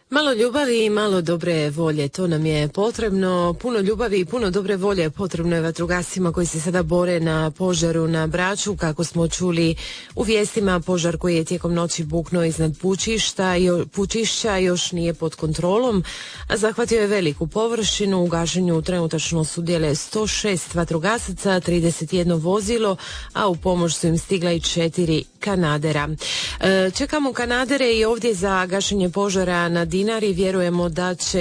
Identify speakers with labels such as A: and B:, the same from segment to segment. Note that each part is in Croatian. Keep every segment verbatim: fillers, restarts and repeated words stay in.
A: Malo ljubavi i malo dobre volje, to nam je potrebno. Puno ljubavi i puno dobre volje potrebno je vatrogascima koji se sada bore na požaru na Braču. Kako smo čuli u vijestima, požar koji je tijekom noći buknuo iznad Pučišta, Pučišća još nije pod kontrolom, a zahvatio je veliku površinu. U gašenju trenutačno sudjeluje sto šest vatrogasaca, trideset jedno vozilo, a u pomoć su im stigla i četiri kanadera. E, čekamo kanadere i ovdje za gašenje požara na Dinari. Vjerujemo da će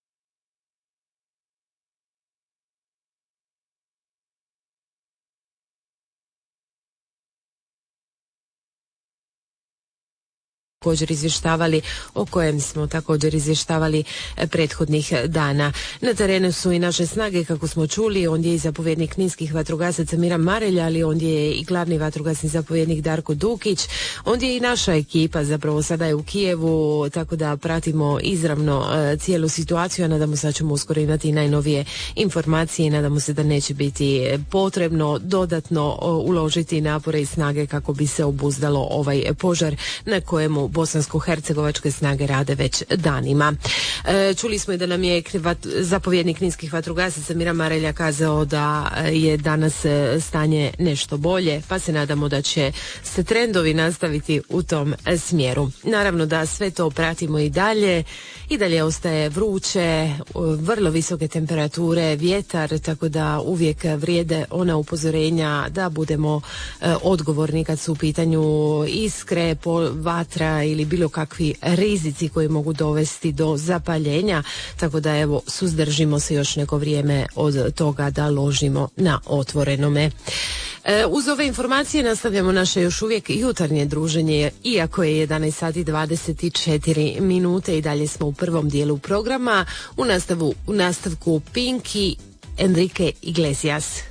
A: također izvještavali, o kojem smo također izvještavali prethodnih dana. Na terenu su i naše snage, kako smo čuli, ondje je i zapovjednik kninskih vatrogasaca Miran Marelja, ali ondje je i glavni vatrogasni zapovjednik Darko Dukić, ondje je i naša ekipa, zapravo sada je u Kijevu, tako da pratimo izravno uh, cijelu situaciju, a nadamo se da ćemo uskoro imati najnovije informacije i nadamo se da neće biti potrebno dodatno uh, uložiti napore i snage kako bi se obuzdalo ovaj požar na kojemu bosansko-hercegovačke snage rade već danima. E, čuli smo i da nam je zapovjednik kninskih vatrogasaca Miran Marelja kazao da je danas stanje nešto bolje, pa se nadamo da će se trendovi nastaviti u tom smjeru. Naravno da sve to pratimo i dalje. I dalje ostaje vruće, vrlo visoke temperature, vjetar, tako da uvijek vrijede ona upozorenja da budemo e, odgovorni kad su u pitanju iskre, pol, vatra ili bilo kakvi rizici koji mogu dovesti do zapaljenja, tako da evo suzdržimo se još neko vrijeme od toga da ložimo na otvorenome. E, uz ove informacije nastavljamo naše još uvijek jutarnje druženje, iako je jedanaest sati dvadeset četiri minute i dalje smo u prvom dijelu programa. U nastavu, u nastavku Pink i Enrique Iglesias.